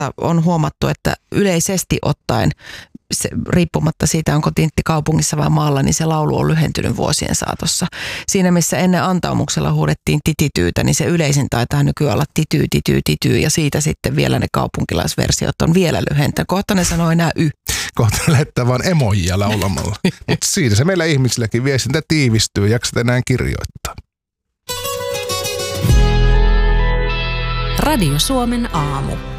on huomattu, että yleisesti ottaen, riippumatta siitä, onko tintti kaupungissa vai maalla, niin se laulu on lyhentynyt vuosien saatossa. Siinä, missä ennen antaumuksella huudettiin titityytä, niin se yleisin taitaa nykyään olla tityy, tityy, tityy, ja siitä sitten vielä ne kaupunkilaisversiot on vielä lyhentänyt. Kohta ne sanoo enää Kohta lähettää vaan emojia laulamalla. Mutta siinä se meillä ihmisilläkin viestintä tiivistyy, jaksat enää kirjoittaa. Radio Suomen aamu.